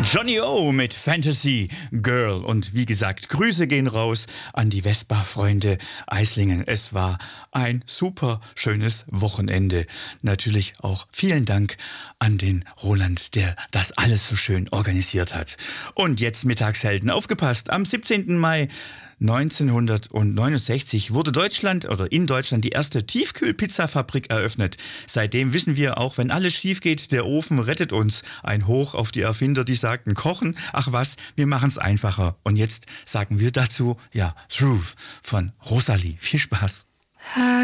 Johnny O mit Fantasy Girl. Und wie gesagt, Grüße gehen raus an die Vespa-Freunde Eislingen. Es war ein super schönes Wochenende. Natürlich auch vielen Dank an den Roland, der das alles so schön organisiert hat. Und jetzt Mittagshelden. Aufgepasst, am 17. Mai 1969 wurde in Deutschland die erste Tiefkühlpizzafabrik eröffnet. Seitdem wissen wir auch, wenn alles schief geht, der Ofen rettet uns. Ein Hoch auf die Erfinder, die sagten, kochen, ach was, wir machen es einfacher. Und jetzt sagen wir dazu, ja, Truth von Rosalie. Viel Spaß.